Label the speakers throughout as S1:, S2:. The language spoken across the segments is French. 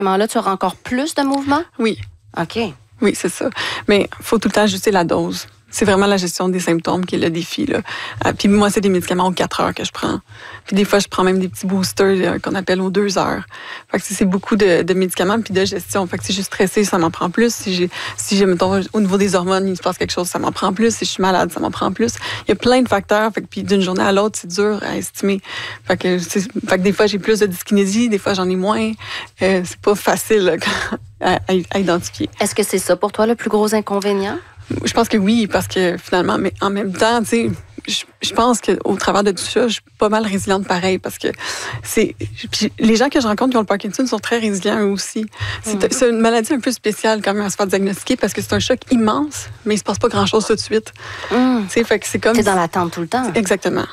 S1: Là, tu auras encore plus de mouvements?
S2: Oui.
S1: OK.
S2: Oui, c'est ça. Mais il faut tout le temps ajuster la dose. C'est vraiment la gestion des symptômes qui est le défi, là. Puis moi, c'est des médicaments aux 4 heures que je prends. Puis des fois, je prends même des petits boosters qu'on appelle aux 2 heures. Fait que c'est beaucoup de médicaments puis de gestion. Fait que si je suis stressée, ça m'en prend plus. Si mettons, au niveau des hormones, il se passe quelque chose, ça m'en prend plus. Si je suis malade, ça m'en prend plus. Il y a plein de facteurs. Fait que puis d'une journée à l'autre, c'est dur à estimer. Fait que des fois, j'ai plus de dyskinésie, des fois, j'en ai moins. C'est pas facile là, à identifier.
S1: Est-ce que c'est ça pour toi le plus gros inconvénient?
S2: Je pense que oui, parce que finalement, mais en même temps, tu sais, je pense qu'au travers de tout ça, je suis pas mal résiliente pareil, parce que les gens que je rencontre qui ont le Parkinson sont très résilients eux aussi. C'est une maladie un peu spéciale quand même à se faire diagnostiquer, parce que c'est un choc immense, mais il se passe pas grand-chose tout de suite. Tu sais, fait que c'est comme...
S1: T'es dans l'attente tout le temps.
S2: Exactement.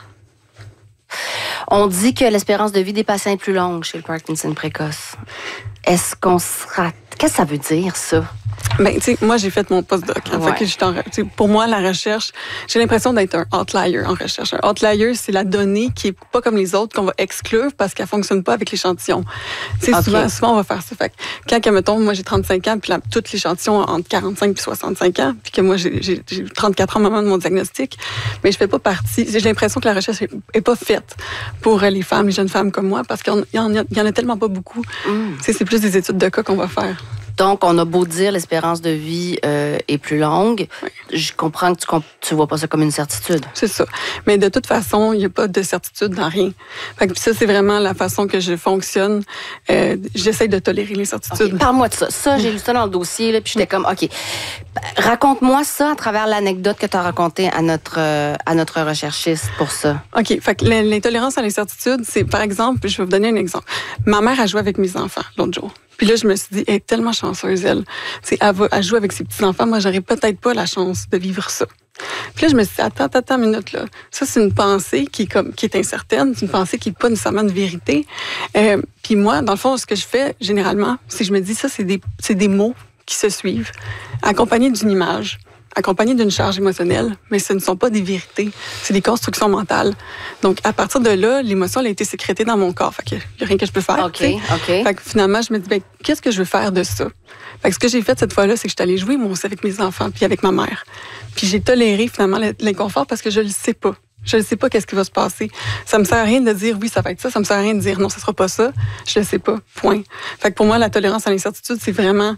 S1: On dit que l'espérance de vie des patients est plus longue chez le Parkinson précoce. Est-ce qu'on sera... Qu'est-ce que ça veut dire, ça?
S2: Ben, tu sais, moi, j'ai fait mon postdoc. Fait que pour moi, la recherche, j'ai l'impression d'être un outlier en recherche. Un outlier, c'est la donnée qui est pas comme les autres, qu'on va exclure parce qu'elle fonctionne pas avec l'échantillon. Tu sais, souvent, on va faire ça. Fait que quand, mettons, moi, j'ai 35 ans, puis tout l'échantillon entre 45 et 65 ans, puis que moi, j'ai 34 ans au moment de mon diagnostic, mais je fais pas partie. J'ai l'impression que la recherche est pas faite pour les femmes, les jeunes femmes comme moi, parce qu'il y en a tellement pas beaucoup. Tu sais, c'est plus des études de cas qu'on va faire.
S1: Donc, on a beau dire l'espérance de vie est plus longue, je comprends que tu vois pas ça comme une certitude.
S2: C'est ça. Mais de toute façon, il n'y a pas de certitude dans rien. Fait que ça, c'est vraiment la façon que je fonctionne. J'essaie de tolérer l'incertitude.
S1: Okay. Parle-moi de ça. Ça, j'ai lu ça dans le dossier, là, puis j'étais comme, OK, raconte-moi ça à travers l'anecdote que tu as racontée à notre recherchiste pour ça. OK.
S2: Fait que l'intolérance à l'incertitude, c'est, par exemple, je vais vous donner un exemple. Ma mère a joué avec mes enfants l'autre jour. Puis là, je me suis dit, elle est tellement chanceuse, elle. Elle joue avec ses petits-enfants. Moi, j'aurais peut-être pas la chance de vivre ça. Puis là, je me suis dit, attends une minute, là. Ça, c'est une pensée qui est incertaine. C'est une pensée qui n'est pas nécessairement une vérité. Puis moi, dans le fond, ce que je fais, généralement, c'est que je me dis, ça, c'est des mots qui se suivent, accompagnés d'une image, accompagnés d'une charge émotionnelle, mais ce ne sont pas des vérités, c'est des constructions mentales. Donc, à partir de là, l'émotion elle a été sécrétée dans mon corps. Fait qu'il n'y a rien que je peux faire.
S1: OK. Fait
S2: que finalement, je me dis, qu'est-ce que je veux faire de ça? Fait que ce que j'ai fait cette fois-là, c'est que je suis allée jouer, moi aussi, avec mes enfants, puis avec ma mère. Puis j'ai toléré, finalement, l'inconfort parce que je le sais pas. Je ne sais pas qu'est-ce qui va se passer. Ça me sert à rien de dire oui, ça va être ça. Ça me sert à rien de dire non, ça sera pas ça. Je le sais pas. Point. Fait que pour moi, la tolérance à l'incertitude, c'est vraiment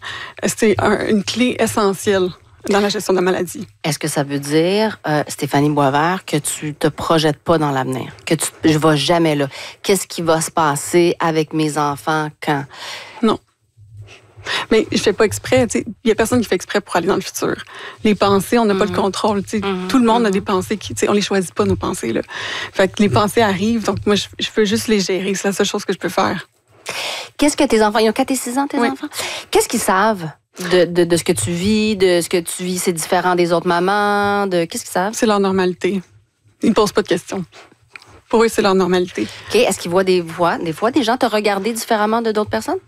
S2: une clé essentielle dans la gestion de la maladie.
S1: Est-ce que ça veut dire, Stéphanie Boisvert, que tu te projettes pas dans l'avenir? Je vais jamais là. Qu'est-ce qui va se passer avec mes enfants quand?
S2: Non. Mais je fais pas exprès. Il y a personne qui fait exprès pour aller dans le futur. Les pensées, on n'a pas le contrôle. Tout le monde a des pensées on les choisit pas, nos pensées. Là. Fait que les pensées arrivent, donc moi, je peux juste les gérer. C'est la seule chose que je peux faire.
S1: Qu'est-ce que tes enfants, ils ont 4 et 6 ans, tes enfants? Qu'est-ce qu'ils savent de ce que tu vis, de ce que tu vis, c'est différent des autres mamans, qu'est-ce qu'ils savent?
S2: C'est leur normalité. Ils ne posent pas de questions. Pour eux, c'est leur normalité.
S1: OK. Est-ce qu'ils voient des fois des gens te regarder différemment de d'autres personnes?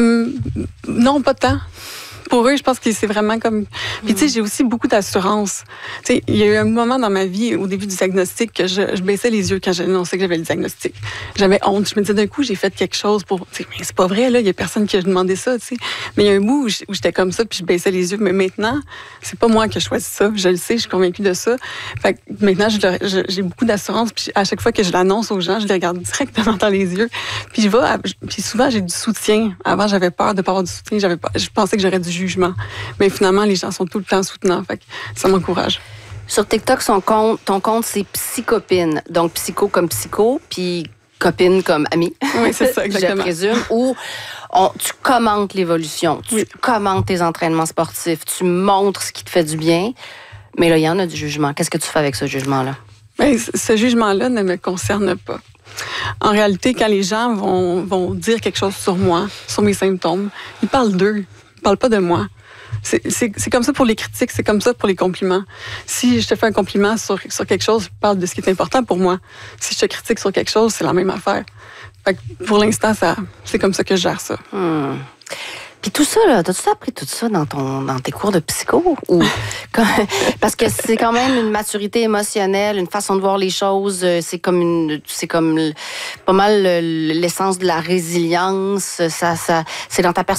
S2: Non, pas tant. Pour eux, je pense que c'est vraiment comme... Puis tu sais, j'ai aussi beaucoup d'assurance. Tu sais, il y a eu un moment dans ma vie, au début du diagnostic, que je baissais les yeux quand j'ai annoncé que j'avais le diagnostic. J'avais honte. Je me disais, d'un coup, j'ai fait quelque chose pour... Tu sais, mais c'est pas vrai, là, il y a personne qui a demandé ça, tu sais. Mais il y a un bout où j'étais comme ça, puis je baissais les yeux. Mais maintenant, c'est pas moi qui choisis ça. Je le sais, je suis convaincue de ça. Fait que maintenant, j'ai beaucoup d'assurance. Puis à chaque fois que je l'annonce aux gens, je les regarde directement dans les yeux. Puis puis souvent, j'ai du soutien. Avant, j'avais peur de pas avoir du soutien. Je pensais que j'aurais du jugement. Mais finalement, les gens sont tout le temps soutenants. Fait que ça m'encourage.
S1: Sur TikTok, ton compte, c'est Psycopine. Donc, psycho comme psycho, puis copine comme amie.
S2: Oui, c'est ça, exactement.
S1: Je présume. Ou tu commentes l'évolution. Tu commentes tes entraînements sportifs. Tu montres ce qui te fait du bien. Mais là, il y en a du jugement. Qu'est-ce que tu fais avec ce jugement-là?
S2: Bien, ce jugement-là ne me concerne pas. En réalité, quand les gens vont dire quelque chose sur moi, sur mes symptômes, ils parlent d'eux. Ils parlent pas de moi. C'est comme ça pour les critiques, c'est comme ça pour les compliments. Si je te fais un compliment sur quelque chose, je parle de ce qui est important pour moi. Si je te critique sur quelque chose, c'est la même affaire. Fait que pour l'instant, c'est comme ça que je gère ça.
S1: Puis tout ça, là, t'as-tu appris tout ça dans tes cours de psycho? Parce que c'est quand même une maturité émotionnelle, une façon de voir les choses. C'est comme pas mal l'essence de la résilience. C'est dans ta